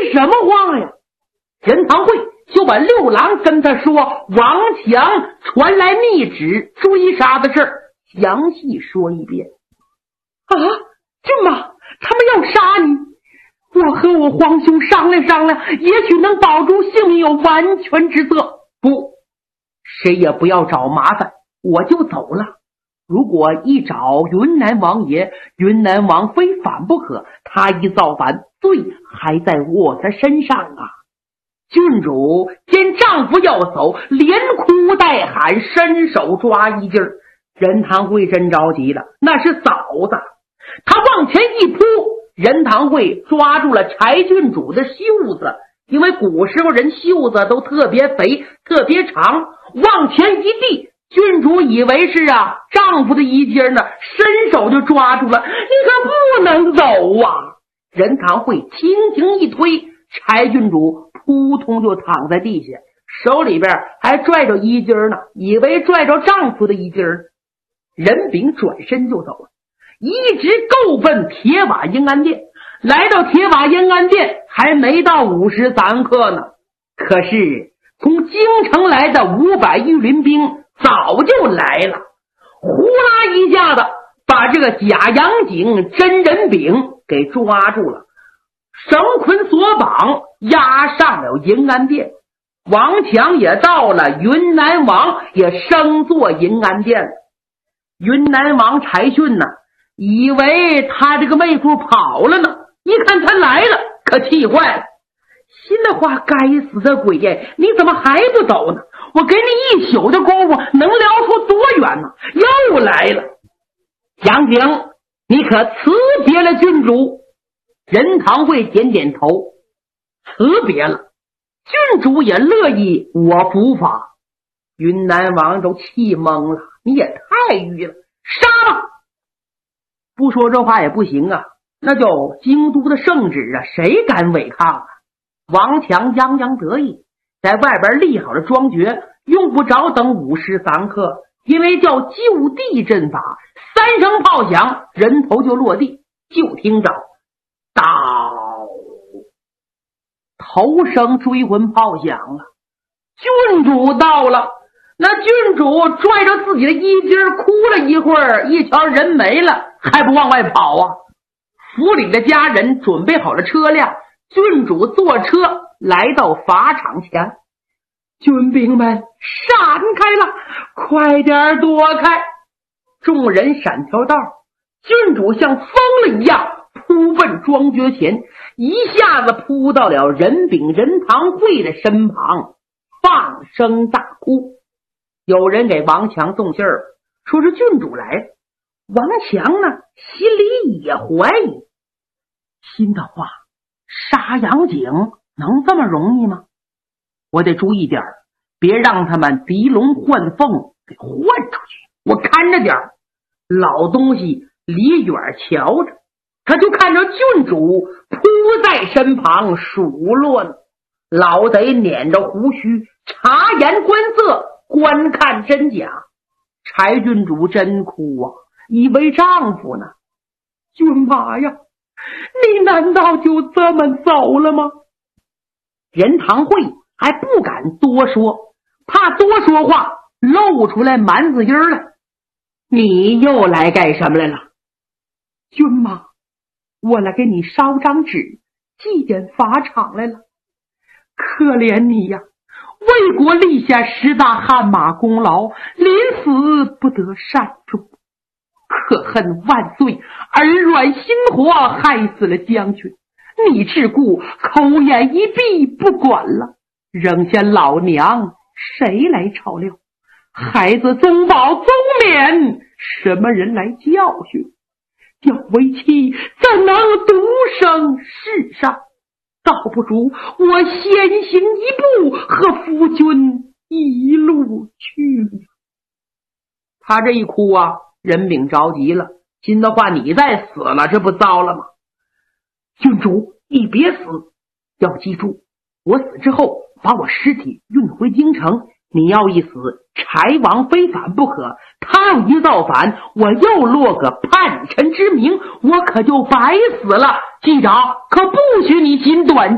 什么话呀？任堂会就把六郎跟他说王强传来密旨追杀的事儿详细说一遍。啊，舅妈，他们要杀你，我和我皇兄商量商量，也许能保住性命有完全之策。不，谁也不要找麻烦，我就走了。如果一找云南王爷，云南王非反不可，他一造反，罪还在我的身上啊！郡主见丈夫要走，连哭带喊，伸手抓衣襟儿。任堂会真着急了，那是嫂子，他往前一扑，任堂会抓住了柴郡主的袖子，因为古时候人袖子都特别肥特别长，往前一递，郡主以为是丈夫的衣襟呢，伸手就抓住了，你可不能走啊！任堂会轻轻一推，柴郡主扑通就躺在地下，手里边还拽着衣襟呢，以为拽着丈夫的衣襟。任炳转身就走了，一直够奔铁瓦营安殿。来到铁瓦营安殿还没到53刻呢，可是从京城来的500御林兵早就来了，呼啦一下子把这个假杨景真任炳给抓住了，绳捆索绑，押上了营安殿。王强也到了，云南王也升坐营安殿了。云南王柴逊呢，以为他这个妹夫跑了呢，一看他来了，可气坏了，心里话，该死的鬼呀，你怎么还不走呢？我给你一宿的功夫，能撩出多远呢？又来了。杨景，你可辞别了郡主？任堂会点点头，辞别了。郡主也乐意我伏法。云南王都气懵了，你也太愚了，杀吧！不说这话也不行啊，那叫京都的圣旨啊，谁敢违抗啊？王强洋洋得意，在外边立好了庄爵，用不着等53刻，因为叫就地阵法，3声炮响，人头就落地，就听着到头声追魂炮响了，郡主到了。那郡主拽着自己的衣襟哭了一会儿，一瞧人没了，还不往外跑啊？府里的家人准备好了车辆，郡主坐车来到法场前，军兵们闪开了，快点躲开！众人闪条道，郡主像疯了一样扑奔庄爵前，一下子扑到了任炳任堂会的身旁，放声大哭。有人给王强送信儿，说是郡主来了。王强呢，心里也怀疑，心的话，杀杨景能这么容易吗？我得注意点，别让他们狄龙换凤给换出去。我看着点，老东西离远瞧着，他就看着郡主扑在身旁数落呢。老贼捻着胡须，察言观色，观看真假。柴郡主真哭啊，以为丈夫呢。君妈呀，你难道就这么走了吗？任堂会还不敢多说，怕多说话露出来蛮子音来。你又来干什么来了？君妈，我来给你烧张纸，祭奠法场来了。可怜你呀，为国立下10大汗马功劳，临死不得善终，可恨万岁儿软心火，害死了将军。你只顾口眼一闭不管了，扔下老娘谁来照料？孩子宗保宗冕，什么人来教训？要为妻怎能独生世上？倒不如我先行一步，和夫君一路去。他这一哭啊，任炳着急了，心的话，你再死了，这不糟了吗？郡主，你别死，要记住，我死之后把我尸体运回京城，你要一死，柴王非反不可，他要一造反，我又落个叛臣之名，我可就白死了。记着，可不许你紧短